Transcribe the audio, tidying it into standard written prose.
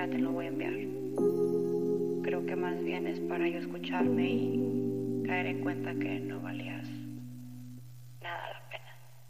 siquiera te lo voy a enviar. Creo que más bien es para yo escucharme y caer en cuenta que no valías nada la